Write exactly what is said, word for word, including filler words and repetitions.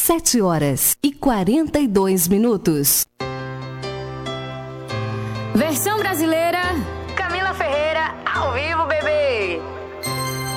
Sete horas e quarenta e dois minutos. Versão brasileira